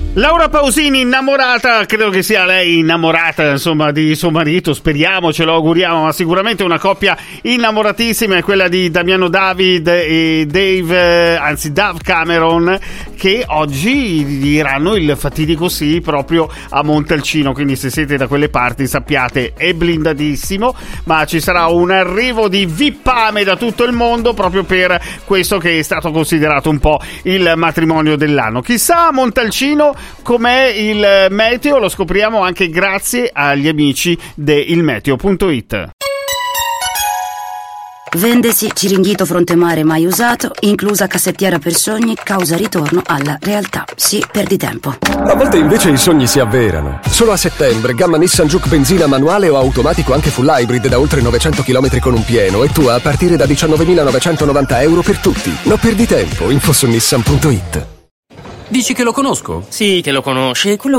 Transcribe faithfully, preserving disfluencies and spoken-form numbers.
Laura Pausini innamorata, credo che sia lei innamorata insomma di suo marito, speriamo, ce lo auguriamo, ma sicuramente una coppia innamoratissima è quella di Damiano David e Dave, anzi Dave Cameron, che oggi diranno il fatidico sì proprio a Montalcino, quindi se siete da quelle parti sappiate è blindatissimo, ma ci sarà un arrivo di vippame da tutto il mondo proprio per questo che è stato considerato un po' il matrimonio dell'anno. Chissà a Montalcino com'è il meteo, lo scopriamo anche grazie agli amici di ilmeteo punto it. Vendesi Ciringhito Frontemare mai usato, inclusa cassettiera per sogni, causa ritorno alla realtà. Sì, perdi tempo. A volte invece i sogni si avverano. Solo a settembre, gamma Nissan Juke benzina manuale o automatico anche full hybrid da oltre novecento chilometri con un pieno e tu a partire da diciannovemilanovecentonovanta euro per tutti. Non perdi tempo, info su nissan punto it. Dici che lo conosco? Sì, che lo conosci, quello